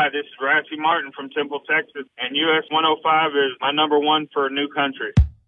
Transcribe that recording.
Hi, this is Raffy Martin from Temple, Texas, and US 105 is my number one for New Country.